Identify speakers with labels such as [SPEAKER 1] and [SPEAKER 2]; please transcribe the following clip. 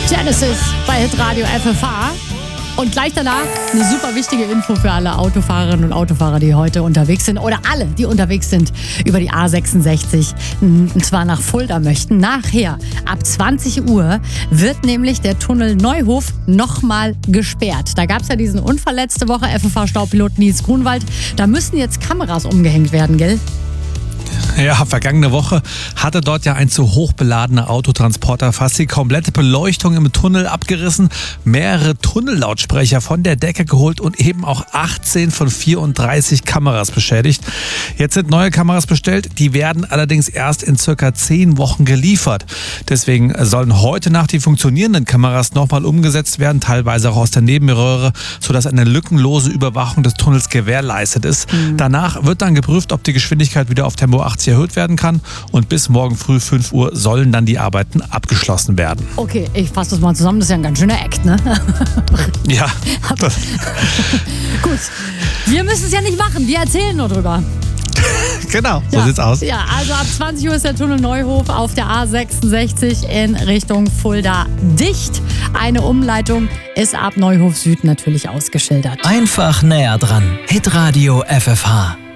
[SPEAKER 1] Genesis bei Hitradio FFH. Und gleich danach eine super wichtige Info für alle Autofahrerinnen und Autofahrer, die heute unterwegs sind oder alle, die unterwegs sind über die A66, und zwar nach Fulda möchten. Nachher, ab 20 Uhr, wird nämlich der Tunnel Neuhof nochmal gesperrt. Da gab es ja diesen Unfall letzte Woche, FFH-Staupilot Nils Grunwald. Da müssen jetzt Kameras umgehängt werden, gell?
[SPEAKER 2] Ja, vergangene Woche hatte dort ja ein zu hoch beladener Autotransporter fast die komplette Beleuchtung im Tunnel abgerissen, mehrere Tunnellautsprecher von der Decke geholt und eben auch 18 von 34 Kameras beschädigt. Jetzt sind neue Kameras bestellt, die werden allerdings erst in circa 10 Wochen geliefert. Deswegen sollen heute Nacht die funktionierenden Kameras nochmal umgesetzt werden, teilweise auch aus der Nebenröhre, sodass eine lückenlose Überwachung des Tunnels gewährleistet ist. Danach wird dann geprüft, ob die Geschwindigkeit wieder auf Tempo 80 erhöht werden kann und bis morgen früh 5 Uhr sollen dann die Arbeiten abgeschlossen werden.
[SPEAKER 1] Okay, ich fasse das mal zusammen, das ist ja ein ganz schöner Act, ne?
[SPEAKER 2] Ja.
[SPEAKER 1] Gut, wir müssen es ja nicht machen, wir erzählen nur drüber.
[SPEAKER 2] Genau, so sieht's aus.
[SPEAKER 1] Ja, also ab 20 Uhr ist der Tunnel Neuhof auf der A66 in Richtung Fulda dicht. Eine Umleitung ist ab Neuhof Süd natürlich ausgeschildert.
[SPEAKER 3] Einfach näher dran. Hitradio FFH.